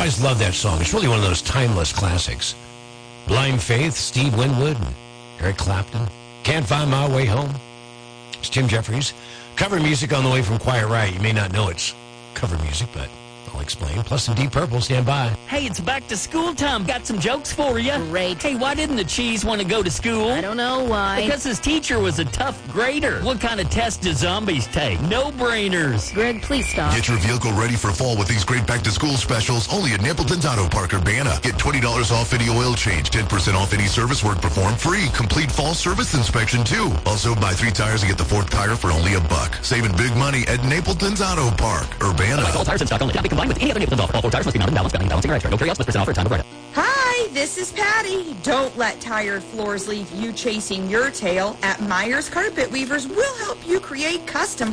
always loved that song. It's really one of those timeless classics. Blind Faith, Steve Winwood, and Eric Clapton. Can't Find My Way Home. It's Jim Jeffries. Cover music on the way from Quiet Riot. You may not know it's cover music, but I'll explain. Plus some Deep Purple. Stand by. Hey, it's back to school time. Got some jokes for you. Great. Hey, why didn't the cheese want to go to school? I don't know why. Because his teacher was a tough grader. What kind of test do zombies take? No-brainers. Greg, please stop. Get your vehicle ready for fall with these great back-to-school specials only at Napleton's Auto Park, Urbana. Get $20 off any oil change, 10% off any service work performed, free complete fall service inspection, too. Also, buy 3 tires and get the 4th tire for only $1. Saving big money at Napleton's Auto Park, Urbana. All tires in stock only. Cannot be combined with any other Napleton's offer. All 4 tires must be mounted, balanced, balancing or extra. No carry-outs with percent off for time of write-up. Hi, this is Patty. Don't let tired floors leave you chasing your tail. At Myers Carpet Weavers, we'll help you create custom